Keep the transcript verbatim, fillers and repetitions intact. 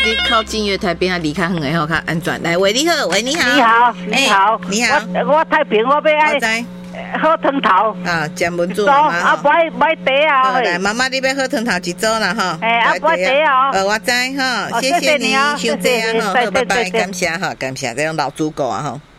你靠近月台边啊，离开远的吼较安全。来，喂，你好，喂，你好， 你好，你好， 你好， 我我太平，我要爱喝汤头啊，食文煮嘛， 嘛， 啊，不爱不爱茶啊。 来，妈妈，你要喝汤头一组啦，哈。 哎，啊，不爱茶啊。 呃，我知哈，谢谢你，收这啊，哈，好，拜拜，感谢哈，感谢这种老主顾啊，哈。